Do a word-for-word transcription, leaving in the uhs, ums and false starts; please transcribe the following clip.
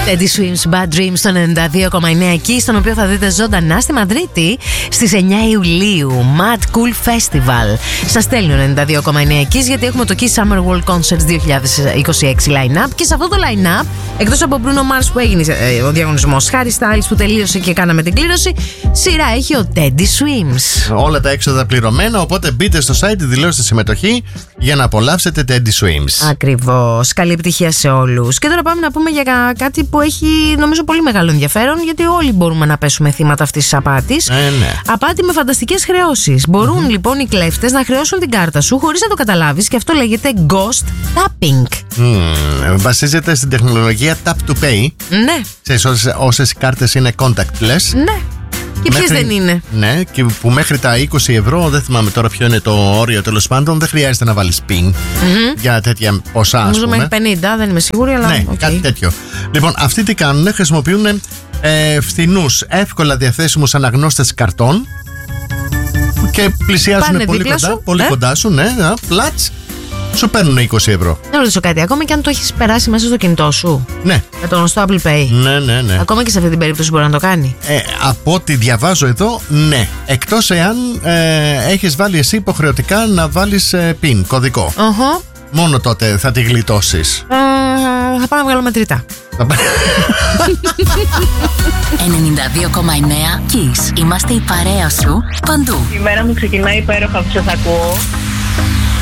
Teddy Swims Bad Dreams στο ενενήντα δύο κόμμα εννέα εκεί, στον οποίο θα δείτε ζωντανά στη Μαδρίτη στις εννιά Ιουλίου. Mad Cool Festival. Σας στέλνει ο ενενήντα δύο κόμμα εννέα εκεί, γιατί έχουμε το Kiss Summer World Concerts δύο χιλιάδες είκοσι έξι line-up. Και σε αυτό το line-up, εκτός από Bruno Mars που έγινε ε, ο διαγωνισμός, Harry Styles που τελείωσε και κάναμε την κλήρωση, σειρά έχει ο Teddy Swims. Όλα τα έξοδα πληρωμένα, οπότε μπείτε στο site, δηλώστε συμμετοχή για να απολαύσετε Teddy Swims. Ακριβώς. Καλή επιτυχία σε όλους. Και τώρα πάμε να πούμε για κάτι που έχει νομίζω πολύ μεγάλο ενδιαφέρον, γιατί όλοι μπορούμε να πέσουμε θύματα αυτής της απάτης. Ε, ναι. Απάτη με φανταστικές χρεώσεις. Μπορούν mm-hmm. λοιπόν οι κλέφτες να χρεώσουν την κάρτα σου χωρίς να το καταλάβεις, και αυτό λέγεται ghost tapping. Mm, βασίζεται στην τεχνολογία tap to pay. Ναι. Σε όσες, όσες κάρτες είναι contactless. Ναι. Και ποιες μέχρι, δεν είναι. Ναι, και που μέχρι τα είκοσι ευρώ, δεν θυμάμαι τώρα ποιο είναι το όριο, τέλος πάντων, δεν χρειάζεται να βάλεις PIN mm-hmm. για τέτοια ποσά, ας πούμε. Νομίζω μέχρι πενήντα, δεν είμαι σίγουρη, αλλά. Ναι, okay. Κάτι τέτοιο. Λοιπόν, αυτοί τι κάνουν, χρησιμοποιούν ε, φθηνούς, εύκολα διαθέσιμους αναγνώστες καρτών και πλησιάζουν Πάνε πολύ κοντά, σου, πολύ ε? κοντά σου, ναι, πλάτς. Σου παίρνουν είκοσι ευρώ. Να ρωτήσω κάτι, ακόμα και αν το έχεις περάσει μέσα στο κινητό σου. Ναι. Με το γνωστό Apple Pay. Ναι, ναι, ναι. Ακόμα και σε αυτή την περίπτωση μπορεί να το κάνει. Ε, από ό,τι διαβάζω εδώ, ναι. Εκτός εάν ε, έχεις βάλει εσύ υποχρεωτικά να βάλεις ε, PIN, κωδικό. Uh-huh. Μόνο τότε θα τη γλιτώσεις. Ε, θα πάω να βγάλω μετρητά. ενενήντα δύο κόμμα εννέα Kiss. Είμαστε η παρέα σου παντού. Η μέρα μου ξεκινάει υπέροχα που σας ακούω.